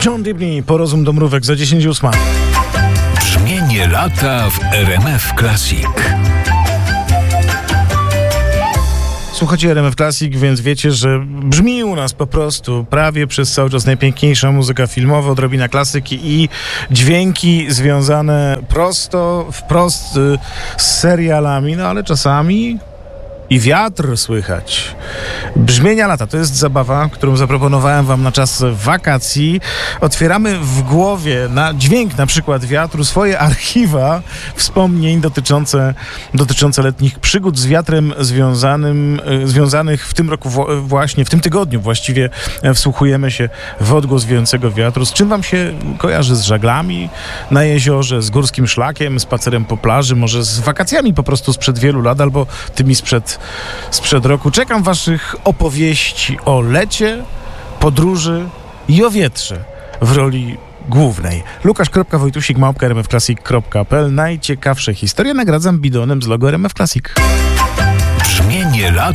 John Dibney, Porozum do mrówek za 10:08. Brzmienie lata w RMF Classic. Słuchacie RMF Classic, więc wiecie, że brzmi u nas po prostu prawie przez cały czas najpiękniejsza muzyka filmowa, odrobina klasyki i dźwięki związane wprost z serialami, no ale czasami i wiatr słychać. Brzmienia lata to jest zabawa, którą zaproponowałem wam na czas wakacji. Otwieramy w głowie na dźwięk na przykład wiatru swoje archiwa wspomnień dotyczące letnich przygód z wiatrem związanych w tym roku właśnie, w tym tygodniu właściwie wsłuchujemy się w odgłos wiejącego wiatru. Z czym wam się kojarzy? Z żaglami na jeziorze, z górskim szlakiem, spacerem po plaży, może z wakacjami po prostu sprzed wielu lat, albo tymi sprzed roku. Czekam waszych opowieści o lecie, podróży i o wietrze w roli głównej. Lukasz.Wojtusik@rmfclassic.pl. Najciekawsze historie nagradzam bidonem z logo RMF Classic. Brzmienie lata